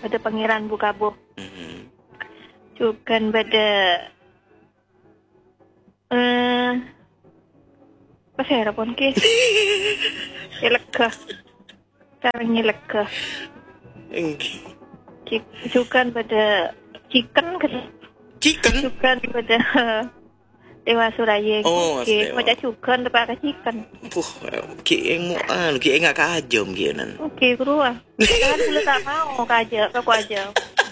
pada pangeran bukabuh. Cukan pada pasera pun ke. Lega. Caranya lega. Cukan pada chicken Cukan pada Dewa Suraya. Oke, macam cukan tapi chicken. Kieng nggak kajom kianan. Oke, keluar. Kan dulu tak mau kajak, aku aja.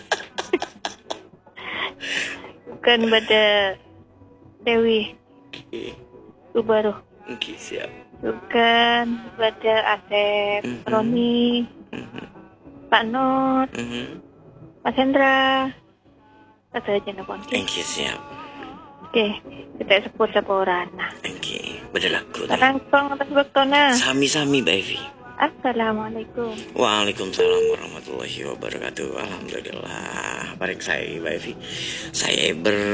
Bukan pada Dewi. Itu baru. Oke, siap. Bukan pada Asep, Roni, Pak Not, Mas Hendra. Kata aja napon. Oke, siap. Oke, kita sebut orang. Oke, berlaku. Sekarang kong atas waktuna. Sami-sami, Mbak Evi. Assalamualaikum. Waalaikumsalam warahmatullahi wabarakatuh. Alhamdulillah. Bareng saya, Mbak Evi. Saya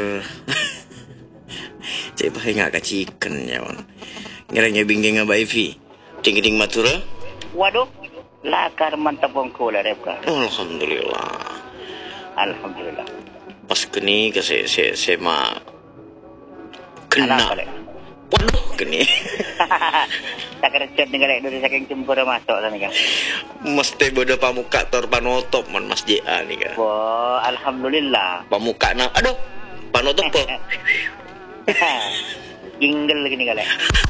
Coba nggak chicken ya, Bang. Ngeranya bingung Mbak Evi. Ding-ding matura. Waduh, lakar mantap bongko lah Repka. Alhamdulillah. Pas kini ke saya mah kena. Waduh, kini. Tak kerja dengan dari saking jempur masuk sana kan. Mesti bodoh pamuka tor panotop man Mas JA nih kan. Wah, alhamdulillah. Pamuka na, aduh, panotop po. Jingle gini kali.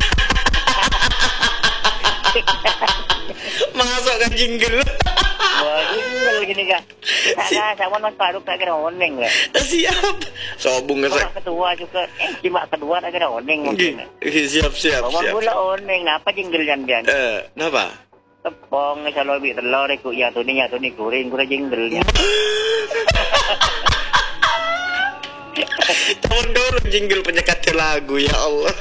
Masuk kan jingle. Wah, jingle gini kan. Sama Mas Faruk tak kira oneng lah. Siap. Sobung ke saya. Ketua juga. Cuma kedua tak kira oneng mungkin. Siap. Bawa gula oneng. Apa jingle jangan? Kenapa? Tepong selalu lebih telur ikut ya tu ni goreng gula jingle nya. Tahun dorong jingle penyekat lagu ya Allah.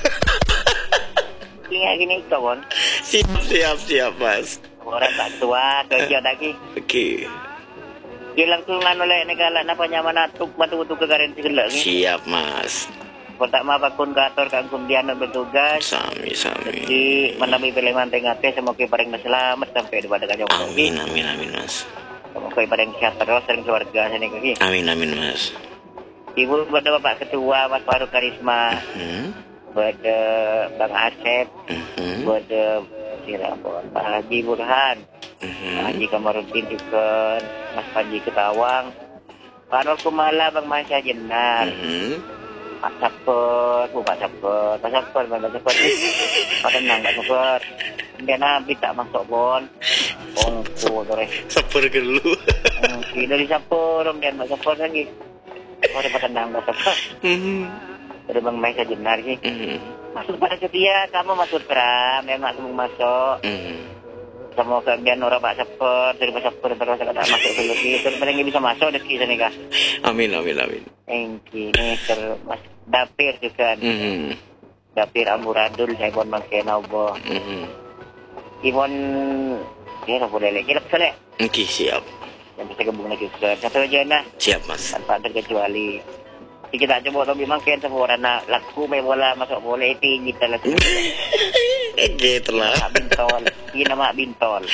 Gini kawan. Siap Mas. Orang tak tua kerja lagi. Oke. Dia langsung oleh negara napa nyaman atuk batu ke garin segala ni. Siap Mas. Kau tak mau bakun kator kangkum dia nak bertugas. Sami. Jadi menabi pilihan tengate semoga paling selamat sampai di pada kajang. Amin Mas. Semoga paling sehat terus dan keluarga sini kaki. Amin Mas. Ibu pada Bapak Ketua Mas Faruk Karisma. Pada Bang Asep. Pada Sirapon, Pak Haji Burhan, Pak Haji Kamarudin juga, Mas Panji Ketawang, Pak Nur Kumala, Bang Masya Jenar, Pak Sapper, Pak Sapper, Pak Tenang, Pak Sapper, dia Nabi tak masuk bon, ongko dore. Sapper gelu. Dari Sapper, dan Pak Sapper lagi, Pak Tenang, Pak Sapper. Dari Bang Masya Jenar sih. Masuk pada setia, kamu masuk Pram, memang kamu masuk. Semoga biar orang Pak Sapper, dari Pak Sapper terus tak masuk dulu gitu. Paling bisa masuk dari sana kah? Amin. Thank you. Ini Mas Dapir juga. Dapir Amburadul, saya pun mangkena obo. Ibon, ya boleh lagi lah sekali. Oke, siap. Yang bisa gabung lagi juga. Satu aja nah. Siap Mas. Tanpa terkecuali. Kita coba lebih makin semua orang nak laku main bola masuk bola itu kita laku. Gitu lah. Bintol, ini nama Bintol.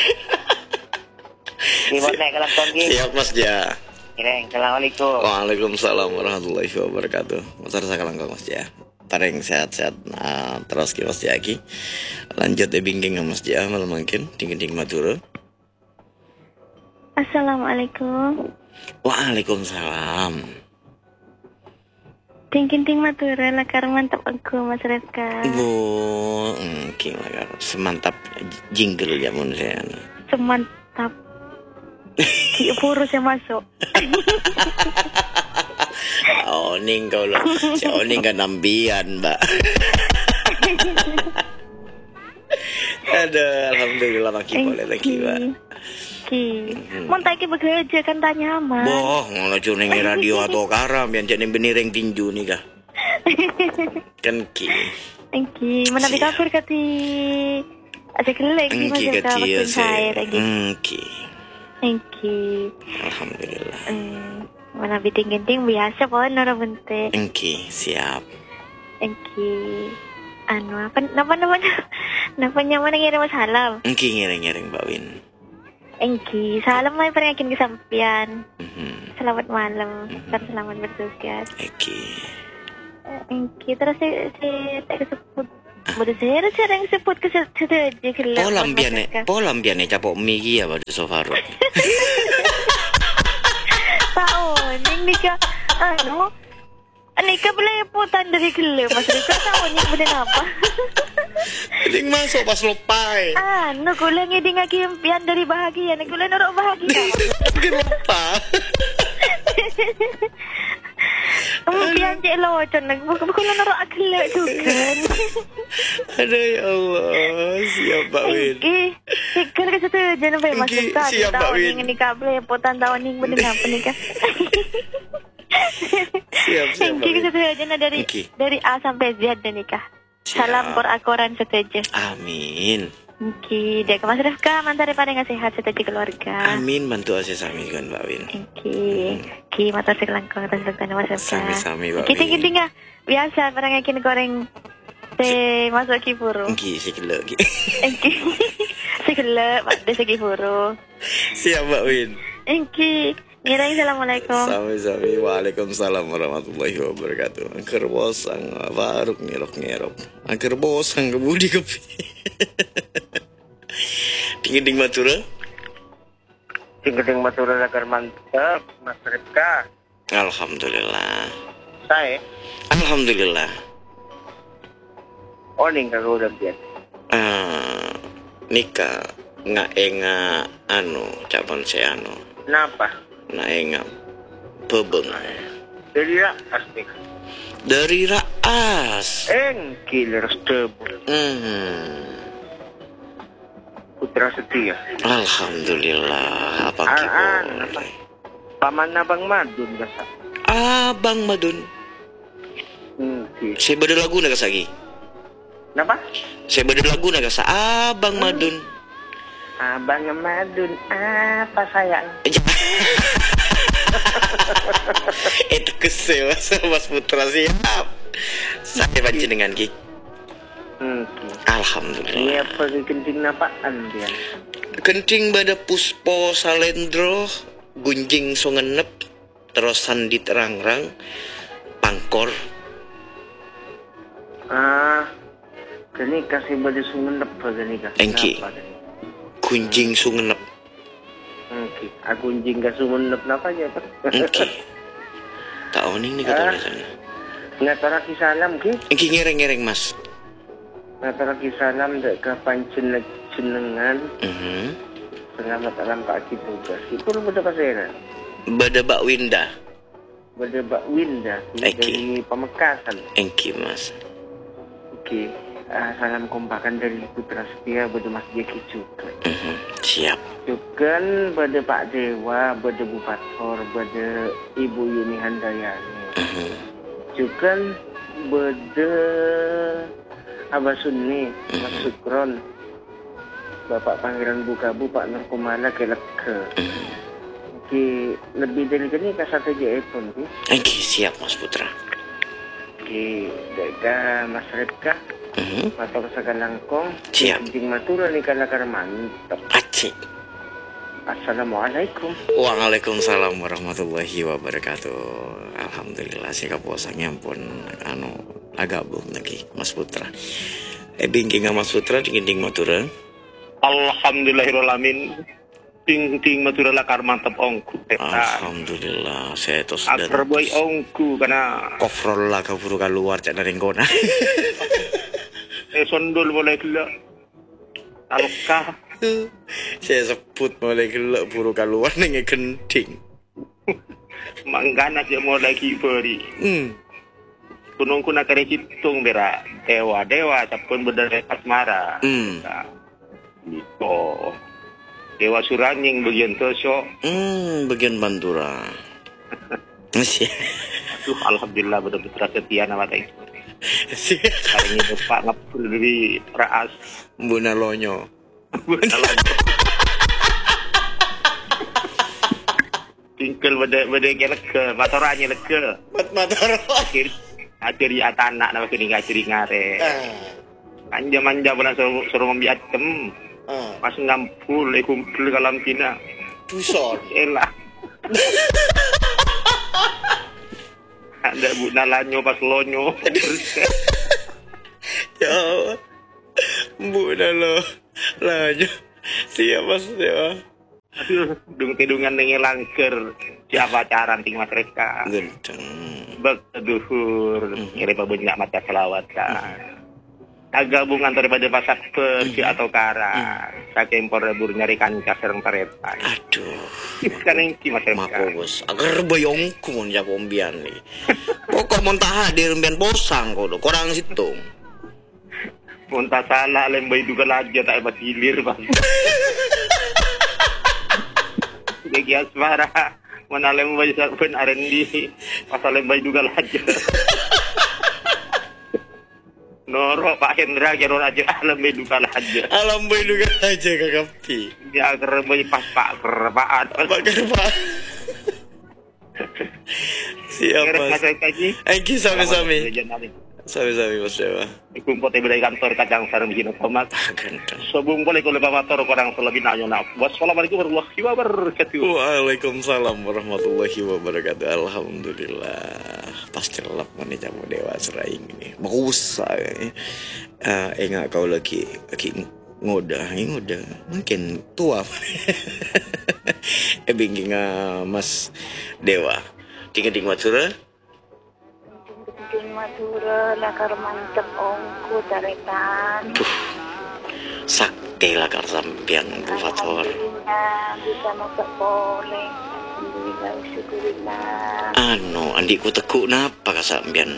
Di mana kalau pergi? Siap Mas Ja. Kireng, assalamualaikum. Waalaikumsalam warahmatullahi wabarakatuh. Mas Rasa kalangkong Mas Ja. Pareng sehat-sehat. Nah, terus ki Mas Ja ki. Lanjut bingking Mas Ja malam mungkin ding maturo. Assalamualaikum. Waalaikumsalam. Ting matura lakar mantap aku Mas Redka. Oke lakar semantap jingle ya mun saya. Semantap. Ki purus yang masuk. Oning kau loh. Si Oning kan nambian, Mbak. Aduh, alhamdulillah makin boleh lagi, Mbak. Mau tak bekerja kan tanya mas. Boh, ngono cuning radio atau karam yang jadi benireng tinju nih kah? Kan ki. Mana bisa kabar kati? Ada kelek di mana kita saya lagi. Alhamdulillah. Mana biting-biting biasa pun orang bente. Siap. Anu apa? Napa nyaman ngirim salam? Ngiring Mbak Win. Engki, salam mai pernyakin kesampian. Selamat malam, dan selamat bertugas. Engki, terus saya tak kesebut. Bodoh saya yang sebut kesetuju kelak. Polam biane capok migi ya pada sofaru. Tahu, nikah, nikah belepotan dari kelak. Mas Rika tahu ni benda apa? Ding masuk pas lopai. Kulang ini ngaki impian dari bahagia. Kulang norok bahagia. Kenapa? Impian cek locon. Kulang norok akhlak juga. Aduh ya Allah, siap Pak Win. Kalau kesetuju sampai masuk tadi. Siap Pak Win. Tahun ini nikah belepotan tahun ini benda apa nikah? Siap Pak Win. Kesetuju dari A sampai Z dan nikah. Salam koran setuju. Amin. Dia ke Mas Rifka, mantap pada nggak sehat setuju keluarga. Amin, bantu asis sami kan Mbak Win. Ki mata selangkong atas dokter Mas Rifka. Sami Mbak Win. Kita biasa barang yakin goreng masuk ki puru. Sikile. Sikile, pada segi puru. Siap Mbak Win. Ngirai assalamualaikum. Sami waalaikumsalam warahmatullahi wabarakatuh. Angker bosang baruk ngerok. Angker bosang kebudi kepi. Ding matura. Ding matura agar mantap, Mas Rifka. Alhamdulillah. Saya. Alhamdulillah. Ning kalau udah biar. Nikah enga capan saya Kenapa? Enga bebeng. Dari raas nih. Dari raas. Killer stable. Putra setia. Alhamdulillah. Apa kita? Paman Abang Madun basa. Abang Madun. Saya beda lagu naga sagi. Kenapa? Saya beda lagu naga sa Abang Madun. Abang Madun apa sayang? Itu kesel Mas Putra siap. Saya baca dengan Ki. Alhamdulillah. Ini apa kencing napaan dia? Kencing bada puspo salendro, gunjing songenep, terus sandit rangrang, pangkor. Kini kasih bada sungenep kini kasih. Engki. Gunjing sungenep. Gunjing ka sungenep napa aja Pak? Engki. Tahu nih kata sana. Ngatara kisalam ki? Engki ngereng Mas. Ngatara kisalam dek ka pancen jenengan. Selamat alam Pak tugas. Itu beda pasera. Beda Bak Winda. Beda Bak Winda dari Pamekasan. Engki Mas. Salam kompakan dari Putra Setia beda Mas Jeki juga. Siap. Juga beda Pak Dewa, beda Bupator, beda Ibu Yuni Handayani. Juga beda Abah Sunni, Mas Sukron, Bapak Pangeran Bukabu, Pak Narkomala Keleke. Lebih dari ini kasar saja pun. Siap Mas Putra. Deka Mas Rifka. Matau Sagalangkong. Siap. Jing matura ni kalakar mantap. Acik. Assalamualaikum. Waalaikumsalam warahmatullahi wabarakatuh. Alhamdulillah saya kaposangnya pun agak belum lagi Mas Putra. Bingking Mas Putra ding matura. Alhamdulillahirrahmanirrahim. Ting matura lakar mantap ongku. Alhamdulillah saya terus akar boy ongku karena kofrol lah kaburu keluar cak dari kona. Sondol boleh gelak. Alkah. Saya sebut mulai gelak buru keluar nengi genting. Manggana dia mau lagi beri. Kunungku nak kare hitung bera dewa tapun berdari asmara. Gitu. Dewa Suranying bagian Tosyo. Bagian Bandura. Masih. Aduh, alhamdulillah betul Putra Setia nama tadi. Kali ini Pak ngapul dari Raas. Buna Lonyo. Tinggal beda lega, matoranya lega. Matoro. Akhir ya tanak nama kini ngajari ngare. Manja bulan suruh membiatem. Pas ngampul kumpul kalam tina. Buson. Elah. Ada bu nalanyo pas lonyo. Ya Allah. Bu lo lanyo. Siap mas ya. Aduh, dung-tidungan dengan langker. Siapa pacaran ting mas Reka. Genteng. Berduhur. Ngirim banyak mata selawat kan. Gabungan daripada pasak persi atau kara. Saking porebur nyarikan kasereng taretan. Aduh. Sekarang ini mas Reka. Mako bos. Agar bayongku mon ya pombian nih. Pokok montah hadir mbian posang kodo. Korang situng. Muntah salah lembay juga lagi tak hebat hilir bang. Degi asmara mana lembay sakben arendi pasal lembay juga lagi. Noro Pak Hendra kira aja lembay juga lagi. Lembay juga aja kakapi. Dia lembay pas Pak kerpaan. Pak kerpaan. Siap mas. Engki sami-sami. Sami-sami mas Dewa. Kumpul di kantor kacang sarang begini komat. Sebelum boleh kalau bapak toro kurang selebih nanya nak. Wassalamualaikum warahmatullahi wabarakatuh. Waalaikumsalam warahmatullahi wabarakatuh. Alhamdulillah. Pasti lelap mana jamu Dewa seraing ini. Bagus saya. Enggak kau lagi ngoda. Mungkin tua. Bingking mas Dewa. Ting Matsura. Ting Madura lakar mantep ongku taretan. Sakti lakar sampian Bu Fator. Alhamdulillah bisa masak boleh. Alhamdulillah syukurillah. Andiku tekuk napa ka sampian?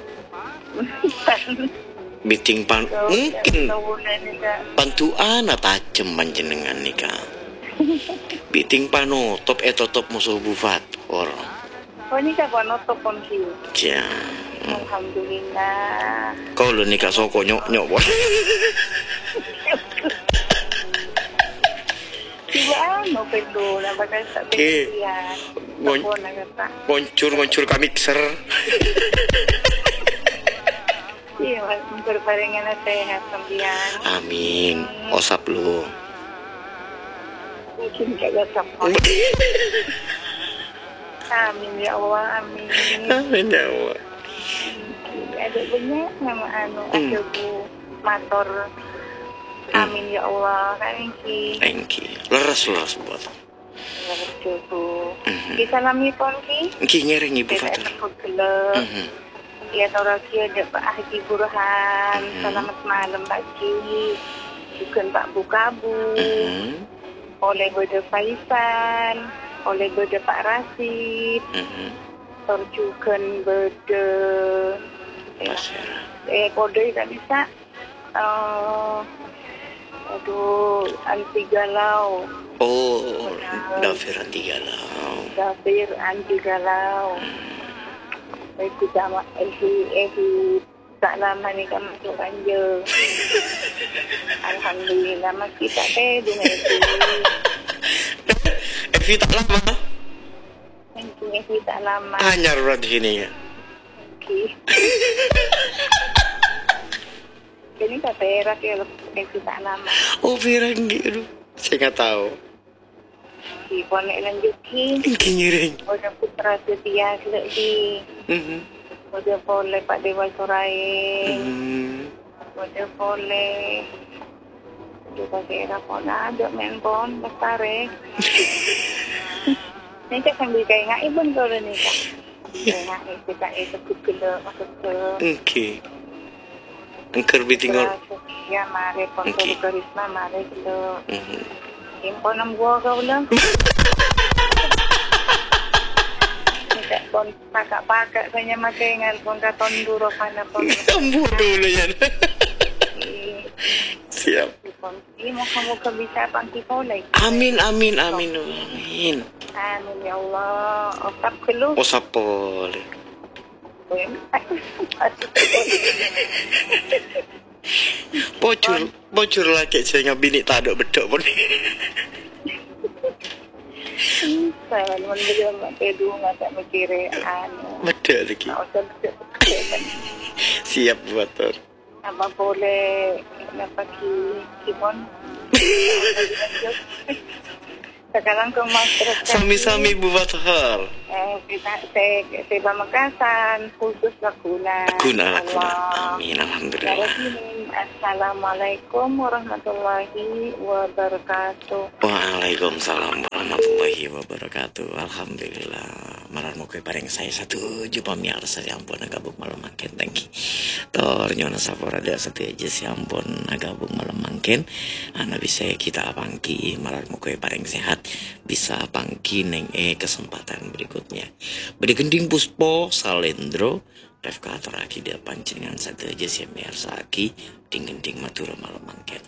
Biting mungkin pantuan tajem panjenengan nika. Biting panotop etotop musuh Bu Fator. Oh ini kak panotop pon ki. Ya. Alhamdulillah. Kau lu nikah soko nyok boy. Tiba mau perlu lah bakal tak ya. Ngoncur ka mixer. Iya, berbarengan sehat sembilan. Amin. Osap lu. Mungkin jaga support. Amin ya Allah, amin. Amin ya Allah. Ada banyak nama ada Bu Mator. Amin ya Allah, Engki. Leres buat. Leres Bu. Kita lami pon ki. Engki nyering Ibu Fatur. Ya toraki ada Pak Haji Burhan. Selamat malam Pak Ji. Bukan Pak Bukabu. Oleh Bode Faisal. Oleh Bode Pak Rasid. Torjukan Bode kode tak bisa. Aduh, anti galau. Oh, Dafir anti galau. Dafir anti galau. Itu sama tak lama ni kan masuk ganja. Alhamdulillah masih tak dengan itu. Evi tak lama. Evi tak lama. Hanya rurat di sini ya. Ini tak perak ya Evi tak lama. Oh perak gitu. Saya nggak tahu. Di konek lanjuti. Ngiring. Udah putra setia lagi. Udah boleh Pak Dewa Suraing. Udah boleh. Udah kira kona ada main pon bestare. Ini kan sambil kayak nggak ibun kalau ni kan. Kayak kita itu kecil masuk ke. Oke. Engker bitingol. Ya mari pon karisma mari itu. Impon am gua kau lang. Tidak pon pakak kanya makai ngal pon katon duro kana pon. Tambur dulu ya. Siap. Ini muka-muka bisa panti polai. Amin. Amin ya Allah. Osap kelu. Osap boleh. Bocor lagi saya bini tak ada bedok pun. Saya menjadi pedu nggak mikir Bedok lagi. Siap buat apa boleh dapat kibon Sekarang ke Mas terus. Sami-sami Bu Bathar. Saya Pamekasan khusus Laguna. Laguna. Amin, alhamdulillah. Assalamualaikum warahmatullahi wabarakatuh. Waalaikumsalam warahmatullahi wabarakatuh. Alhamdulillah. Marar mo ko'y pareng saya satu pamiar sa yampon nagabog malamangkin. Thank you. Tornyo na sa porada sa teje si yampon nagabog malamangkin. Ana bisa kita pangki marar mo ko'y pareng sehat. Bisa pangki neng kesempatan berikutnya. Beri gending Puspo Salendro. Refka aturaki dia pancingan sa teje si miar saki. Ding gending matura malamangkin.